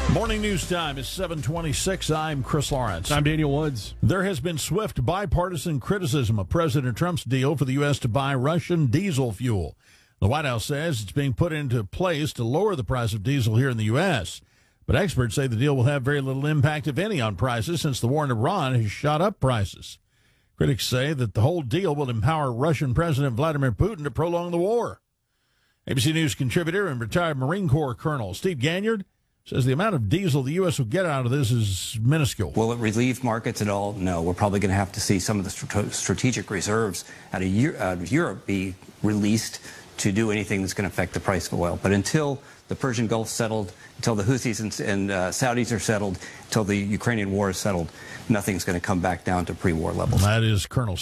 Morning news time is 7:26. I'm Chris Lawrence. I'm Daniel Woods. There has been swift bipartisan criticism of President Trump's deal for the U.S. to buy Russian diesel fuel. The White House says it's being put into place to lower the price of diesel here in the U.S. But experts say the deal will have very little impact, if any, on prices since the war in Iran has shot up prices. Critics say that the whole deal will empower Russian President Vladimir Putin to prolong the war. ABC News contributor and retired Marine Corps Colonel Steve Ganyard says the amount of diesel the U.S. will get out of this is minuscule. Will it relieve markets at all? No. We're probably going to have to see some of the strategic reserves out of Europe be released to do anything that's going to affect the price of oil. But until the Persian Gulf settled, until the Houthis and Saudis are settled, until the Ukrainian war is settled, nothing's going to come back down to pre-war levels. That is Colonel